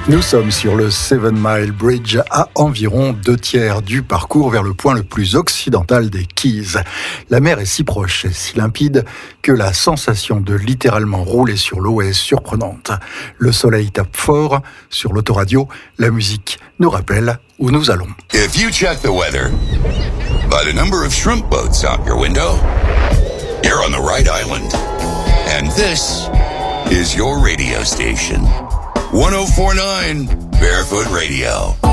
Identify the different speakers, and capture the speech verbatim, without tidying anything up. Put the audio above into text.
Speaker 1: Nous sommes sur le Seven Mile Bridge, à environ deux tiers du parcours vers le point le plus occidental des Keys. La mer est si proche et si limpide que la sensation de littéralement rouler sur l'eau est surprenante. Le soleil tape fort sur l'autoradio, la musique nous rappelle où nous allons.
Speaker 2: If you check the weather by the number of shrimp boats out your window, you're on the right island. And this is your radio station. one oh four point nine Barefoot Radio.